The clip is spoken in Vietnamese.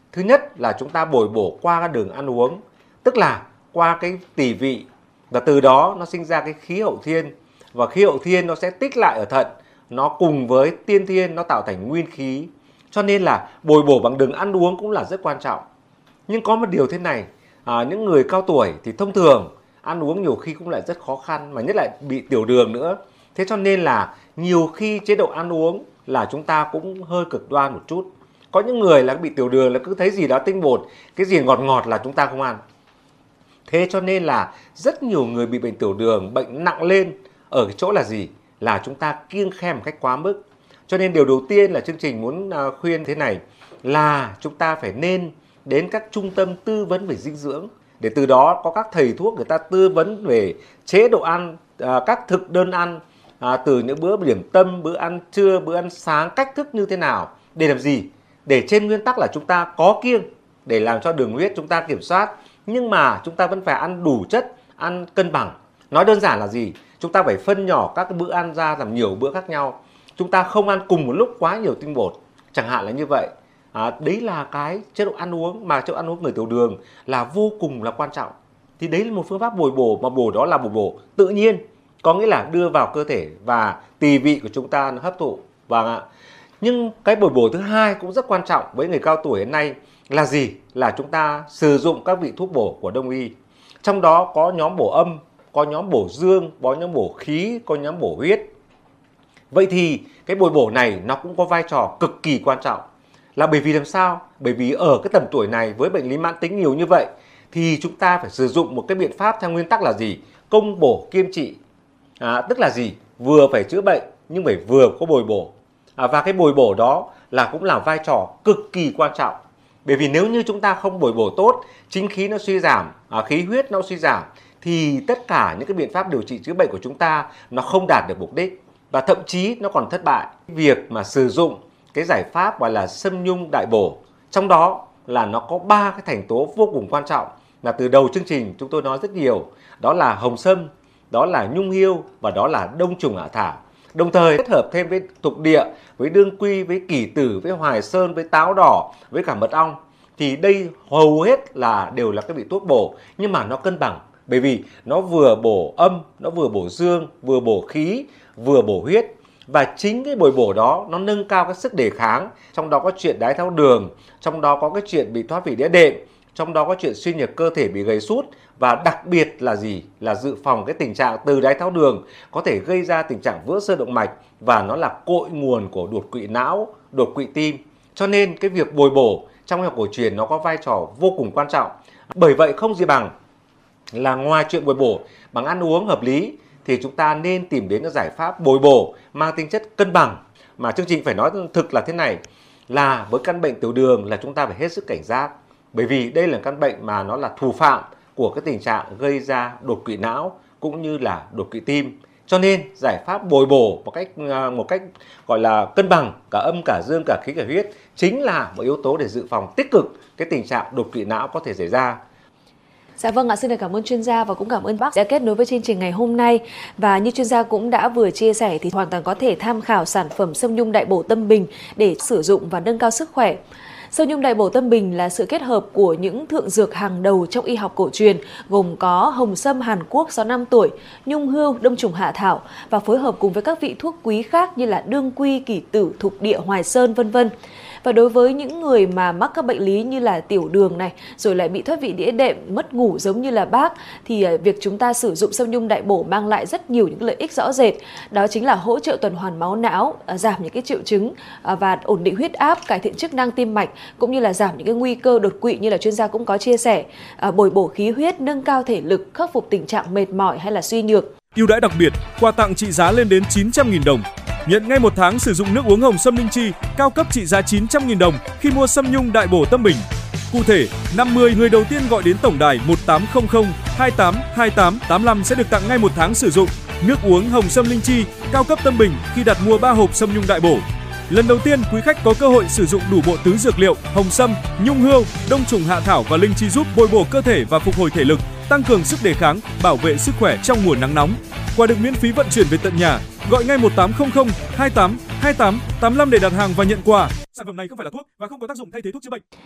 Thứ nhất là chúng ta bồi bổ qua các đường ăn uống, tức là qua cái tỳ vị, và từ đó nó sinh ra cái khí hậu thiên, và khí hậu thiên nó sẽ tích lại ở thận, nó cùng với tiên thiên nó tạo thành nguyên khí. Cho nên là bồi bổ bằng đường ăn uống cũng là rất quan trọng. Nhưng có một điều thế này, những người cao tuổi thì thông thường ăn uống nhiều khi cũng lại rất khó khăn, mà nhất là bị tiểu đường nữa. Thế cho nên là nhiều khi chế độ ăn uống là chúng ta cũng hơi cực đoan một chút. Có những người là bị tiểu đường là cứ thấy gì đó tinh bột, cái gì ngọt ngọt là chúng ta không ăn. Thế cho nên là rất nhiều người bị bệnh tiểu đường, bệnh nặng lên ở cái chỗ là gì? Là chúng ta kiêng khem một cách quá mức. Cho nên điều đầu tiên là chương trình muốn khuyên thế này là chúng ta phải nên đến các trung tâm tư vấn về dinh dưỡng, để từ đó có các thầy thuốc người ta tư vấn về chế độ ăn, các thực đơn ăn, từ những bữa điểm tâm, bữa ăn trưa, bữa ăn sáng, cách thức như thế nào. Để làm gì? Để trên nguyên tắc là chúng ta có kiêng để làm cho đường huyết chúng ta kiểm soát, nhưng mà chúng ta vẫn phải ăn đủ chất, ăn cân bằng. Nói đơn giản là gì? Chúng ta phải phân nhỏ các bữa ăn ra làm nhiều bữa khác nhau. Chúng ta không ăn cùng một lúc quá nhiều tinh bột, chẳng hạn là như vậy. Đấy là cái chế độ ăn uống, mà chế độ ăn uống người tiểu đường là vô cùng là quan trọng. Thì đấy là một phương pháp bồi bổ, mà bổ đó là bồi bổ tự nhiên, có nghĩa là đưa vào cơ thể và tỳ vị của chúng ta nó hấp thụ. Nhưng cái bồi bổ thứ hai cũng rất quan trọng với người cao tuổi hiện nay là gì? Là chúng ta sử dụng các vị thuốc bổ của Đông y. Trong đó có nhóm bổ âm, có nhóm bổ dương, có nhóm bổ khí, có nhóm bổ huyết. Vậy thì cái bồi bổ này nó cũng có vai trò cực kỳ quan trọng. Là bởi vì làm sao? Bởi vì ở cái tầm tuổi này với bệnh lý mãn tính nhiều như vậy thì chúng ta phải sử dụng một cái biện pháp theo nguyên tắc là gì? Công bổ kiêm trị. Tức là gì? Vừa phải chữa bệnh nhưng phải vừa có bồi bổ. Và cái bồi bổ đó là cũng là vai trò cực kỳ quan trọng. Bởi vì nếu như chúng ta không bồi bổ tốt, chính khí nó suy giảm, khí huyết nó suy giảm, thì tất cả những cái biện pháp điều trị chữa bệnh của chúng ta nó không đạt được mục đích, và thậm chí nó còn thất bại. Việc mà sử dụng cái giải pháp gọi là Sâm Nhung Đại Bổ, trong đó là nó có 3 cái thành tố vô cùng quan trọng, là từ đầu chương trình chúng tôi nói rất nhiều. Đó là hồng sâm, đó là nhung hiêu, và đó là đông trùng hạ thảo. Đồng thời kết hợp thêm với thuộc địa, với đương quy, với kỷ tử, với hoài sơn, với táo đỏ, với cả mật ong. Thì đây hầu hết là đều là các vị thuốc bổ, nhưng mà nó cân bằng. Bởi vì nó vừa bổ âm, nó vừa bổ dương, vừa bổ khí, vừa bổ huyết. Và chính cái bồi bổ đó nó nâng cao cái sức đề kháng. Trong đó có chuyện đái tháo đường, trong đó có cái chuyện bị thoát vị đĩa đệm, trong đó có chuyện suy nhược cơ thể bị gầy sút. Và đặc biệt là gì? Là dự phòng cái tình trạng từ đái tháo đường có thể gây ra tình trạng vỡ xơ động mạch, và nó là cội nguồn của đột quỵ não, đột quỵ tim. Cho nên cái việc bồi bổ trong y học cổ truyền nó có vai trò vô cùng quan trọng. Bởi vậy không gì bằng là ngoài chuyện bồi bổ bằng ăn uống hợp lý thì chúng ta nên tìm đến cái giải pháp bồi bổ mang tính chất cân bằng. Mà chương trình phải nói thực là thế này, là với căn bệnh tiểu đường là chúng ta phải hết sức cảnh giác. Bởi vì đây là căn bệnh mà nó là thủ phạm của cái tình trạng gây ra đột quỵ não cũng như là đột quỵ tim. Cho nên giải pháp bồi bổ một cách gọi là cân bằng cả âm, cả dương, cả khí, cả huyết chính là một yếu tố để dự phòng tích cực cái tình trạng đột quỵ não có thể xảy ra. Dạ vâng ạ, xin được cảm ơn chuyên gia và cũng cảm ơn bác đã kết nối với chương trình ngày hôm nay. Và như chuyên gia cũng đã vừa chia sẻ thì hoàn toàn có thể tham khảo sản phẩm Sâm Nhung Đại Bổ Tâm Bình để sử dụng và nâng cao sức khỏe. Sâm Nhung Đại Bổ Tâm Bình là sự kết hợp của những thượng dược hàng đầu trong y học cổ truyền, gồm có hồng sâm Hàn Quốc 65 tuổi, nhung hươu, đông trùng hạ thảo, và phối hợp cùng với các vị thuốc quý khác như là đương quy, kỷ tử, thục địa, hoài sơn, vân vân. Và đối với những người mà mắc các bệnh lý như là tiểu đường này, rồi lại bị thoát vị đĩa đệm, mất ngủ giống như là bác, thì việc chúng ta sử dụng Sâm Nhung Đại Bổ mang lại rất nhiều những lợi ích rõ rệt. Đó chính là hỗ trợ tuần hoàn máu não, giảm những cái triệu chứng và ổn định huyết áp, cải thiện chức năng tim mạch, cũng như là giảm những cái nguy cơ đột quỵ như là chuyên gia cũng có chia sẻ, bồi bổ khí huyết, nâng cao thể lực, khắc phục tình trạng mệt mỏi hay là suy nhược. Ưu đãi đặc biệt, quà tặng trị giá lên đến 900.000 đồng. Nhận ngay 1 tháng sử dụng nước uống hồng sâm linh chi cao cấp trị giá 900.000 đồng khi mua Sâm Nhung Đại Bổ Tâm Bình. Cụ thể, 50 người đầu tiên gọi đến tổng đài 1800 2828 85 sẽ được tặng ngay 1 tháng sử dụng nước uống hồng sâm linh chi cao cấp Tâm Bình khi đặt mua 3 hộp Sâm Nhung Đại Bổ. Lần đầu tiên, quý khách có cơ hội sử dụng đủ bộ tứ dược liệu hồng sâm, nhung hươu, đông trùng hạ thảo và linh chi giúp bồi bổ cơ thể và phục hồi thể lực, tăng cường sức đề kháng, bảo vệ sức khỏe trong mùa nắng nóng. Quà được miễn phí vận chuyển về tận nhà. Gọi ngay 1800 2828 85 để đặt hàng và nhận quà. Sản phẩm này không phải là thuốc và không có tác dụng thay thế thuốc chữa bệnh.